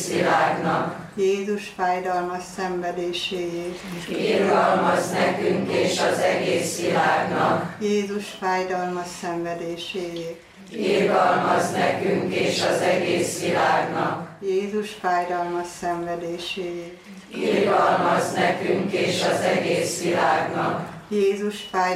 egész világnak. Jézus fájdalmas szenvedéséért. Irgalmazz nekünk és az egész világnak. Jézus fájdalmas szenvedéséért. Irgalmazz nekünk és az egész világnak. Jézus fájdalmas szenvedéséért. Irgalmazz nekünk és az egész világnak. Jézus fájdalmas